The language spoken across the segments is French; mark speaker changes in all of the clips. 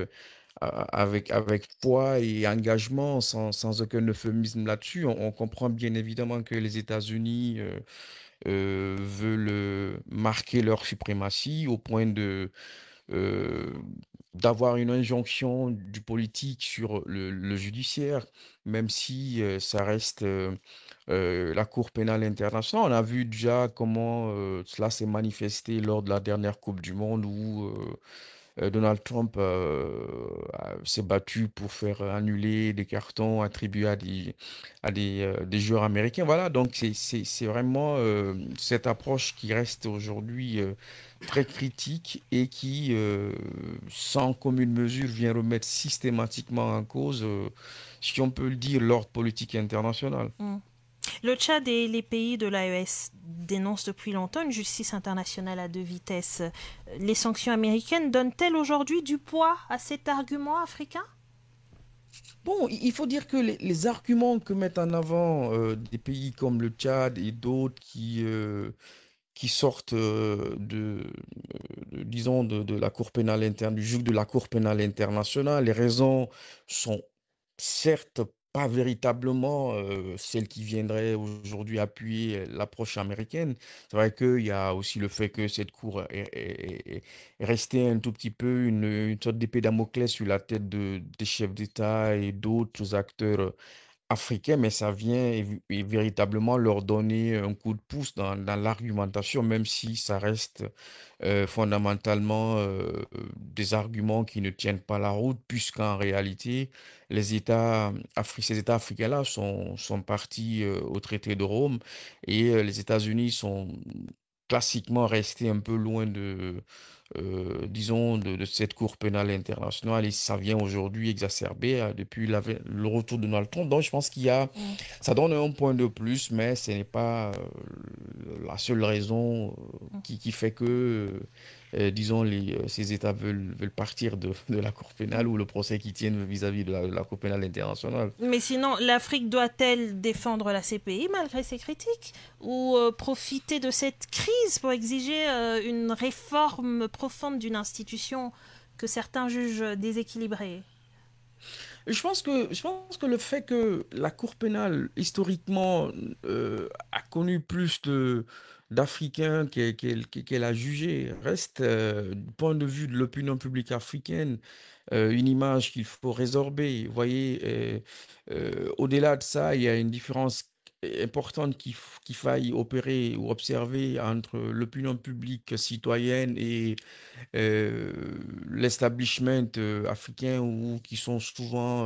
Speaker 1: avec foi et engagement, sans aucun euphémisme là-dessus. On comprend bien évidemment que les États-Unis veulent marquer leur suprématie au point euh, d'avoir une injonction du politique sur le judiciaire, même si ça reste la Cour pénale internationale. On a vu déjà comment cela s'est manifesté lors de la dernière Coupe du Monde où Donald Trump s'est battu pour faire annuler des cartons attribués à des joueurs américains. Voilà, donc c'est vraiment cette approche qui reste aujourd'hui très critique et qui, sans commune mesure, vient remettre systématiquement en cause, si on peut le dire, l'ordre politique international.
Speaker 2: Mm. Le Tchad et les pays de l'AES dénoncent depuis longtemps une justice internationale à deux vitesses. Les sanctions américaines donnent-elles aujourd'hui du poids à cet argument africain?
Speaker 1: Bon, il faut dire que les arguments que mettent en avant des pays comme le Tchad et d'autres qui sortent disons, de la Cour pénale interne, du joug de la Cour pénale internationale. Les raisons sont certes pas véritablement celles qui viendraient aujourd'hui appuyer l'approche américaine. C'est vrai qu'il y a aussi le fait que cette Cour est restée un tout petit peu une sorte d'épée Damoclès sur la tête des chefs d'État et d'autres acteurs africains, mais ça vient et véritablement leur donner un coup de pouce dans l'argumentation, même si ça reste fondamentalement des arguments qui ne tiennent pas la route, puisqu'en réalité, ces États africains-là sont partis au traité de Rome et les États-Unis sont classiquement restés un peu loin disons, de cette Cour pénale internationale et ça vient aujourd'hui exacerber depuis le retour de Donald Trump. Donc, je pense
Speaker 2: Mm.
Speaker 1: ça donne un point de plus, mais ce n'est pas la seule raison qui fait que, disons, ces États veulent partir de la Cour pénale
Speaker 2: Mm.
Speaker 1: ou le procès qu'ils tiennent vis-à-vis de la Cour pénale internationale.
Speaker 2: Mais sinon, l'Afrique doit-elle défendre la CPI malgré ses critiques ou profiter de cette crise pour exiger une réforme profonde d'une institution que certains jugent déséquilibrée?
Speaker 1: Je pense que le fait que la Cour pénale, historiquement, a connu plus d'Africains qu'elle a jugé, reste, du point de vue de l'opinion publique africaine, une image qu'il faut résorber. Vous voyez, au-delà de ça, il y a une différence importante qu'il faille opérer ou observer entre l'opinion publique citoyenne et euh, l'establishment africain ou qui sont souvent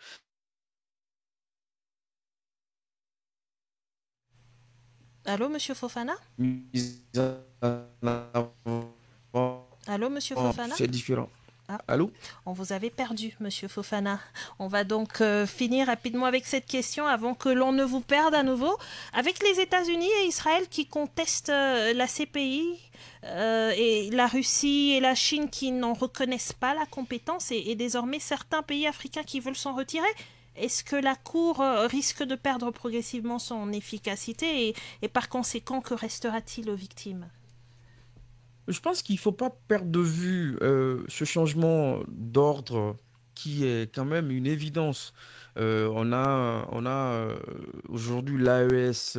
Speaker 2: Allô, monsieur Fofana?
Speaker 1: mis en avant.
Speaker 2: Allô, monsieur Fofana?
Speaker 1: C'est différent.
Speaker 2: Ah,
Speaker 1: Allô?
Speaker 2: on vous avait perdu, monsieur Fofana. On va donc finir rapidement avec cette question avant que l'on ne vous perde à nouveau. Avec les États-Unis et Israël qui contestent la CPI, et la Russie et la Chine qui n'en reconnaissent pas la compétence, et désormais certains pays africains qui veulent s'en retirer, est-ce que la Cour risque de perdre progressivement son efficacité et par conséquent, que restera-t-il aux victimes?
Speaker 1: Je pense qu'il ne faut pas perdre de vue ce changement d'ordre qui est quand même une évidence. On a aujourd'hui l'AES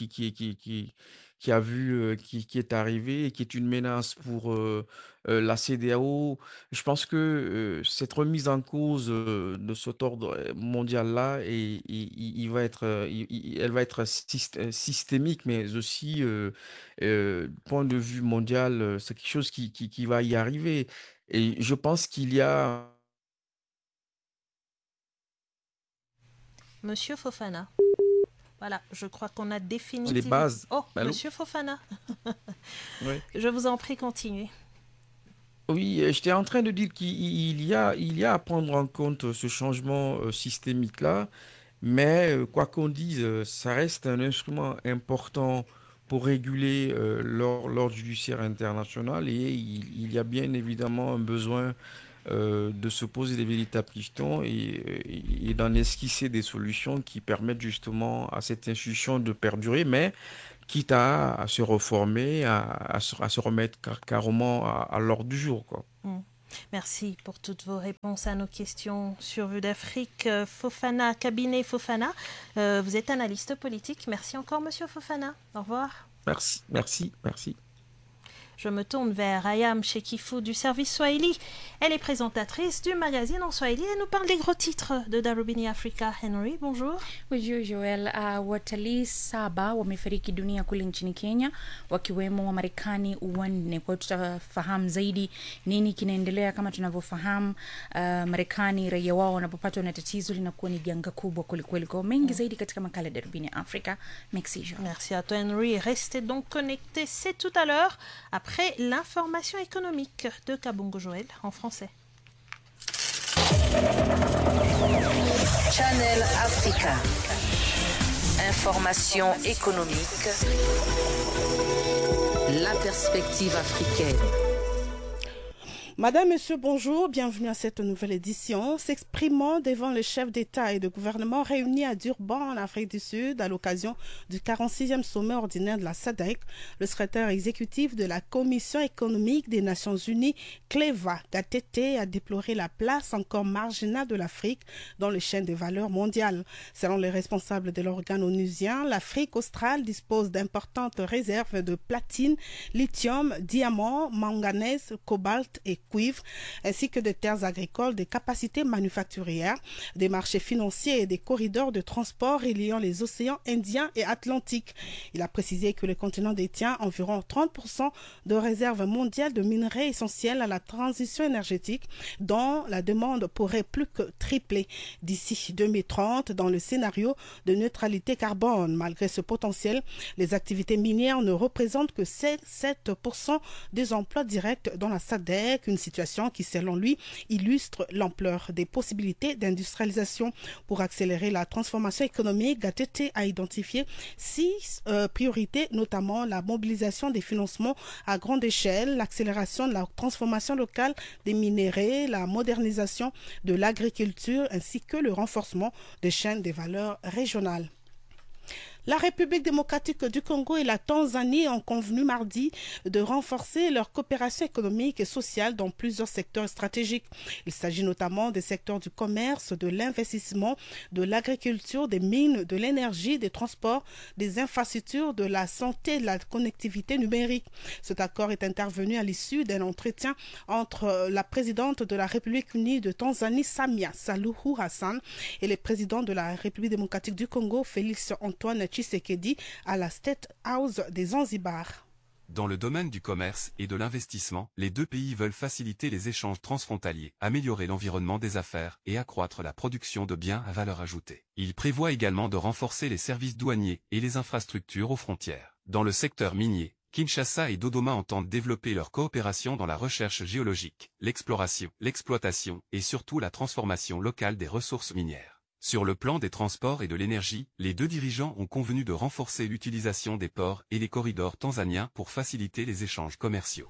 Speaker 1: qui est arrivé et qui est une menace pour la CEDEAO. Je pense que cette remise en cause de cet ordre mondial-là, il va être, elle va être systémique, mais aussi point de vue mondial, c'est quelque chose qui va y arriver. Et je pense qu'il y a
Speaker 2: Monsieur Fofana. Voilà, je crois qu'on a
Speaker 1: les
Speaker 2: définitivement...
Speaker 1: bases.
Speaker 2: Oh,
Speaker 1: Allô?
Speaker 2: monsieur Fofana,
Speaker 1: Oui.
Speaker 2: je vous en prie, continuez.
Speaker 1: Oui, j'étais en train de dire qu'il y a à prendre en compte ce changement systémique-là, mais quoi qu'on dise, ça reste un instrument important pour réguler l'ordre judiciaire international et il y a bien évidemment un besoin de se poser des véritables questions et d'en esquisser des solutions qui permettent justement à cette institution de perdurer, mais quitte à se reformer, à se remettre carrément à l'ordre du jour, quoi.
Speaker 2: Mm. Merci pour toutes vos réponses à nos questions sur Vue d'Afrique. Fofana, cabinet Fofana, vous êtes analyste politique. Merci encore, Monsieur Fofana. Au revoir.
Speaker 1: Merci.
Speaker 2: Je me tourne vers Ayam Shekifou du service Swahili. Elle est présentatrice du magazine en Swahili et nous parle des gros titres de Darubini Africa. Henry, bonjour.
Speaker 3: Bonjour Joel. Watalii 7 wamefariki dunia kule nchini Kenya, wakiwemo wa Marekani 4. Kwa tutafahamu zaidi nini kinaendelea. Kama tunavyofahamu, Marekani raia wao wanapopatwa na tatizo linakuwa ni janga kubwa kweli. Kwa mengi zaidi katika makala Darubini Africa. Merci Joel.
Speaker 2: Merci à toi Henry. Restez donc connectés, c'est tout à l'heure. Après l'information économique de Kabongo Joël en français.
Speaker 4: Channel Africa. Information économique. La perspective africaine.
Speaker 5: Madame, Monsieur, bonjour, bienvenue à cette nouvelle édition. S'exprimant devant les chefs d'État et de gouvernement réunis à Durban, en Afrique du Sud, à l'occasion du 46e sommet ordinaire de la SADC, le secrétaire exécutif de la Commission économique des Nations Unies, Cleva Gatete, a déploré la place encore marginale de l'Afrique dans les chaînes de valeur mondiales. Selon les responsables de l'organe onusien, l'Afrique australe dispose d'importantes réserves de platine, lithium, diamant, manganèse, cobalt et cuivre, ainsi que de terres agricoles, des capacités manufacturières, des marchés financiers et des corridors de transport reliant les océans Indien et Atlantique. Il a précisé que le continent détient environ 30% de réserves mondiales de minerais essentiels à la transition énergétique, dont la demande pourrait plus que tripler d'ici 2030 dans le scénario de neutralité carbone. Malgré ce potentiel, les activités minières ne représentent que 7% des emplois directs dans la SADC, une situation qui, selon lui, illustre l'ampleur des possibilités d'industrialisation. Pour accélérer la transformation économique, Gatete a identifié 6 priorités, notamment la mobilisation des financements à grande échelle, l'accélération de la transformation locale des minéraux, la modernisation de l'agriculture ainsi que le renforcement des chaînes de valeur régionales. La République démocratique du Congo et la Tanzanie ont convenu mardi de renforcer leur coopération économique et sociale dans plusieurs secteurs stratégiques. Il s'agit notamment des secteurs du commerce, de l'investissement, de l'agriculture, des mines, de l'énergie, des transports, des infrastructures, de la santé et de la connectivité numérique. Cet accord est intervenu à l'issue d'un entretien entre la présidente de la République unie de Tanzanie, Samia Suluhu Hassan, et le président de la République démocratique du Congo, Félix Antoine Tshisekedi, à la State House des Zanzibar.
Speaker 6: Dans le domaine du commerce et de l'investissement, les deux pays veulent faciliter les échanges transfrontaliers, améliorer l'environnement des affaires et accroître la production de biens à valeur ajoutée. Ils prévoient également de renforcer les services douaniers et les infrastructures aux frontières. Dans le secteur minier, Kinshasa et Dodoma entendent développer leur coopération dans la recherche géologique, l'exploration, l'exploitation et surtout la transformation locale des ressources minières. Sur le plan des transports et de l'énergie, les deux dirigeants ont convenu de renforcer l'utilisation des ports et les corridors tanzaniens pour faciliter les échanges commerciaux.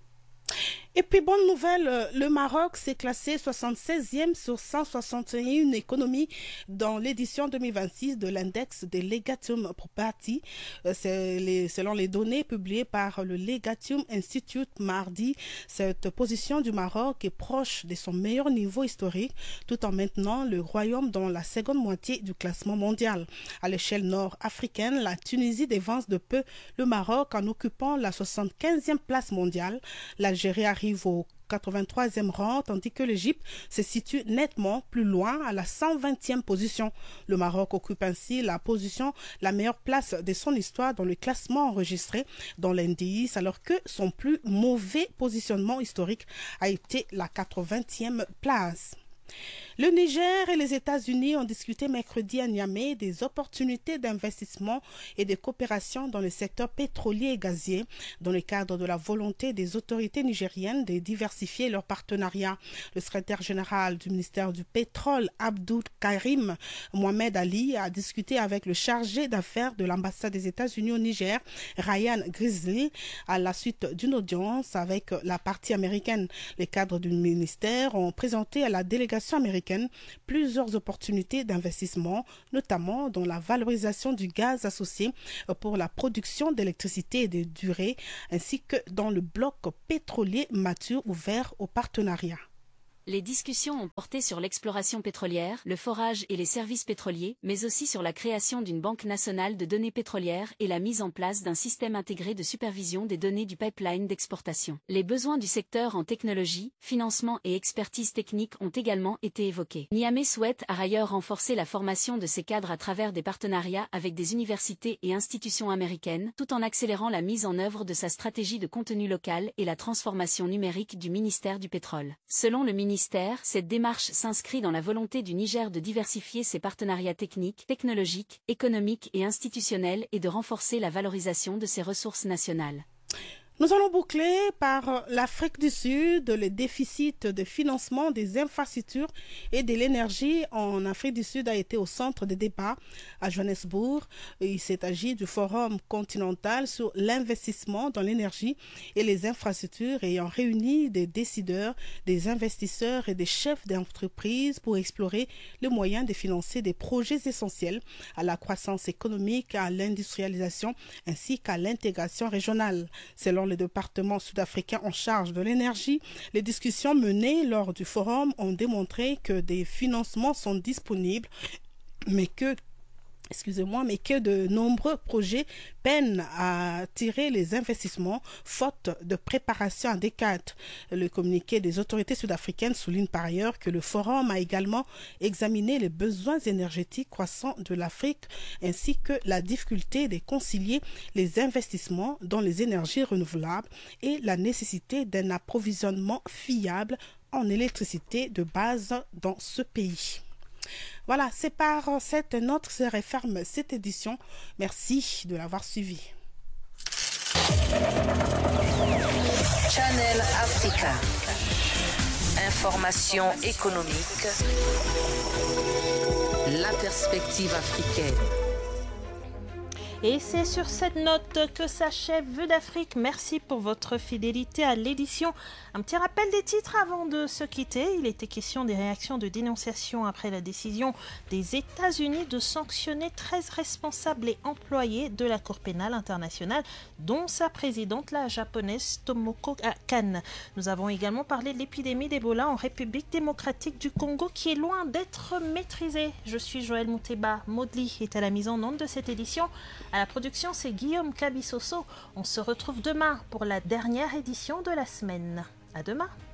Speaker 5: Et puis, bonne nouvelle, le Maroc s'est classé 76e sur 161 économies dans l'édition 2026 de l'index des Legatum Property. Selon les données publiées par le Legatum Institute mardi, cette position du Maroc est proche de son meilleur niveau historique, tout en maintenant le royaume dans la seconde moitié du classement mondial. À l'échelle nord-africaine, la Tunisie dévance de peu le Maroc en occupant la 75e place mondiale. L'Algérie arrive au 83e rang, tandis que l'Égypte se situe nettement plus loin à la 120e position. Le Maroc occupe ainsi la meilleure place de son histoire dans le classement enregistré dans l'indice, alors que son plus mauvais positionnement historique a été la 80e place. Le Niger et les États-Unis ont discuté mercredi à Niamey des opportunités d'investissement et de coopération dans le secteur pétrolier et gazier, dans le cadre de la volonté des autorités nigériennes de diversifier leurs partenariats. Le secrétaire général du ministère du Pétrole, Abdou Karim Mohamed Ali, a discuté avec le chargé d'affaires de l'ambassade des États-Unis au Niger, Ryan Grizzly, à la suite d'une audience avec la partie américaine. Les cadres du ministère ont présenté à la délégation américaine sud-africaine plusieurs opportunités d'investissement, notamment dans la valorisation du gaz associé pour la production d'électricité et de durée, ainsi que dans le bloc pétrolier mature ouvert au partenariat.
Speaker 7: Les discussions ont porté sur l'exploration pétrolière, le forage et les services pétroliers, mais aussi sur la création d'une banque nationale de données pétrolières et la mise en place d'un système intégré de supervision des données du pipeline d'exportation. Les besoins du secteur en technologie, financement et expertise technique ont également été évoqués. Niamey souhaite par ailleurs renforcer la formation de ses cadres à travers des partenariats avec des universités et institutions américaines, tout en accélérant la mise en œuvre de sa stratégie de contenu local et la transformation numérique du ministère du Pétrole. Selon le ministère, cette démarche s'inscrit dans la volonté du Niger de diversifier ses partenariats techniques, technologiques, économiques et institutionnels et de renforcer la valorisation de ses ressources nationales.
Speaker 5: Nous allons boucler par l'Afrique du Sud. Les déficits de financement des infrastructures et de l'énergie en Afrique du Sud a été au centre des débats à Johannesburg. Il s'est agi du forum continental sur l'investissement dans l'énergie et les infrastructures ayant réuni des décideurs, des investisseurs et des chefs d'entreprise pour explorer les moyens de financer des projets essentiels à la croissance économique, à l'industrialisation ainsi qu'à l'intégration régionale. Selon le département sud-africain en charge de l'énergie, les discussions menées lors du forum ont démontré que des financements sont disponibles, mais que de nombreux projets peinent à attirer les investissements faute de préparation adéquate. Le communiqué des autorités sud-africaines souligne par ailleurs que le forum a également examiné les besoins énergétiques croissants de l'Afrique ainsi que la difficulté de concilier les investissements dans les énergies renouvelables et la nécessité d'un approvisionnement fiable en électricité de base dans ce pays. Voilà, c'est par cette note que se referme cette édition. Merci de l'avoir suivi.
Speaker 4: Channel Africa. Information économique. La perspective africaine.
Speaker 2: Et c'est sur cette note que s'achève Vue d'Afrique. Merci pour votre fidélité à l'édition. Un petit rappel des titres avant de se quitter. Il était question des réactions de dénonciation après la décision des États-Unis de sanctionner 13 responsables et employés de la Cour pénale internationale, dont sa présidente, la japonaise Tomoko Kan. Nous avons également parlé de l'épidémie d'Ebola en République démocratique du Congo qui est loin d'être maîtrisée. Je suis Joël Mouteba. Maudli est à la mise en onde de cette édition. À la production, c'est Guillaume Kabissoso. On se retrouve demain pour la dernière édition de la semaine. À demain.